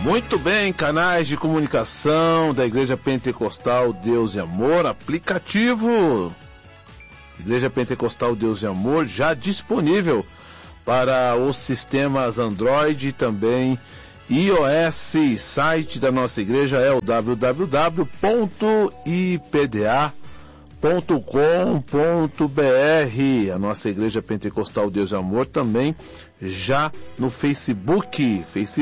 Muito bem, canais de comunicação da Igreja Pentecostal Deus e Amor, aplicativo Igreja Pentecostal Deus e Amor já disponível para os sistemas Android e também iOS. Site da nossa igreja é o www.ipda.com.br. A nossa Igreja Pentecostal Deus e Amor também já no Facebook,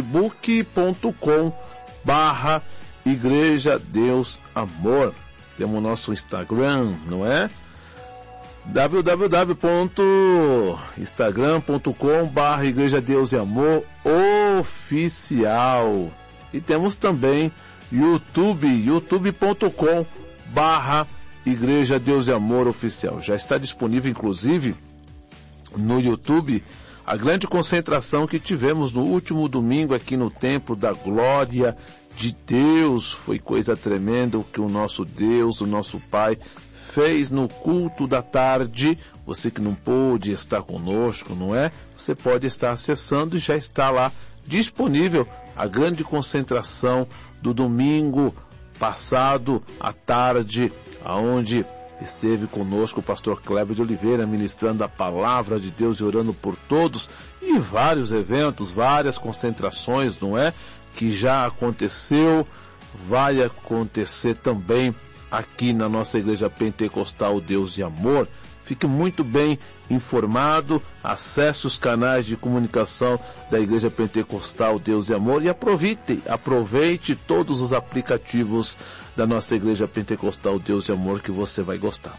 facebook.com/Igreja Deus Amor. Temos o nosso Instagram, não é? www.instagram.com/Igreja Deus e Amor Oficial. E temos também YouTube, youtube.com/Igreja Deus e Amor Oficial. Já está disponível, inclusive, no YouTube, a grande concentração que tivemos no último domingo aqui no Templo da Glória de Deus. Foi coisa tremenda o que o nosso Deus, o nosso Pai, fez no culto da tarde. Você que não pôde estar conosco, não é? Você pode estar acessando e já está lá disponível a grande concentração do domingo passado à tarde, aonde esteve conosco o pastor Kleber de Oliveira ministrando a palavra de Deus e orando por todos, e vários eventos, várias concentrações, não é? Que já aconteceu, vai acontecer também aqui na nossa Igreja Pentecostal Deus e Amor. Fique muito bem informado, acesse os canais de comunicação da Igreja Pentecostal Deus e Amor e aproveite todos os aplicativos da nossa Igreja Pentecostal Deus e Amor que você vai gostar.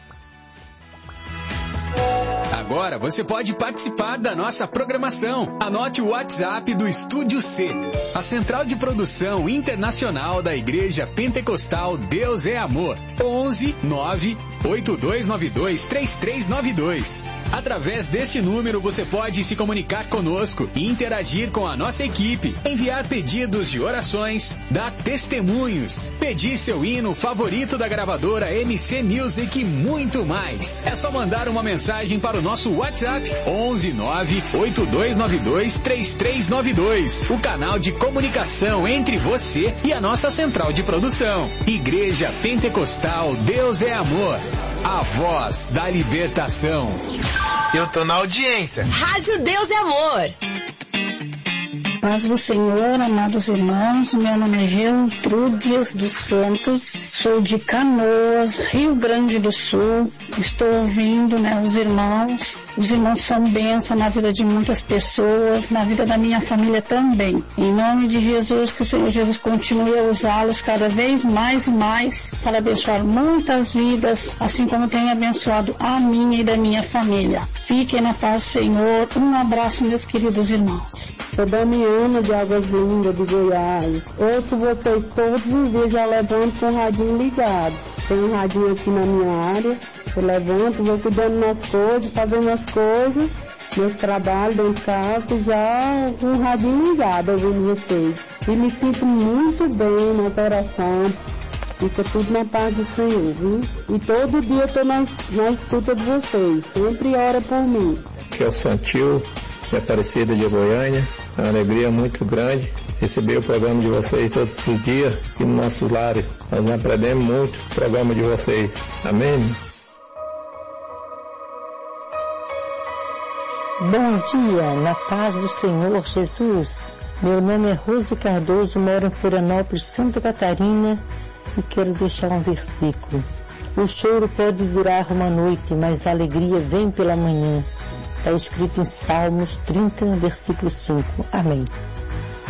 Agora você pode participar da nossa programação. Anote o WhatsApp do Estúdio C, a central de produção internacional da Igreja Pentecostal Deus é Amor. 11 9 8292 3392. Através deste número você pode se comunicar conosco e interagir com a nossa equipe, enviar pedidos de orações, dar testemunhos, pedir seu hino favorito da gravadora MC Music e muito mais. É só mandar uma mensagem para o nosso WhatsApp 11 9 8292 3392. O canal de comunicação entre você e a nossa central de produção. Igreja Pentecostal Deus é Amor, a voz da libertação. Eu tô na audiência. Rádio Deus é Amor. Paz do Senhor, amados irmãos, meu nome é Gertrudes dos Santos, sou de Canoas, Rio Grande do Sul. Estou ouvindo, os irmãos são bênção na vida de muitas pessoas, na vida da minha família também. Em nome de Jesus, que o Senhor Jesus continue a usá-los cada vez mais e mais para abençoar muitas vidas, assim como tem abençoado a minha e da minha família. Fiquem na paz do Senhor. Um abraço, meus queridos irmãos. Sou Damiana de Águas Lindas de Goiás. Ouço vocês todos os dias, já levanto com o radinho ligado. Tem um radinho aqui na minha área. Eu levanto, vou cuidando das coisas, fazendo as coisas, meus trabalhos dentro de casa, já com o radinho ligado, ouvindo vocês. E me sinto muito bem na oração. Fica tudo na paz do Senhor, viu? E todo dia eu estou na escuta de vocês. Sempre ora por mim. Que é o Santil, de Aparecida de Goiânia. É uma alegria muito grande receber o programa de vocês todos os dias aqui no nosso lar. Nós aprendemos muito o programa de vocês. Amém? Bom dia, na paz do Senhor Jesus. Meu nome é Rose Cardoso, moro em Florianópolis, Santa Catarina, e quero deixar um versículo. O choro pode durar uma noite, mas a alegria vem pela manhã. Está escrito em Salmos 30, versículo 5. Amém.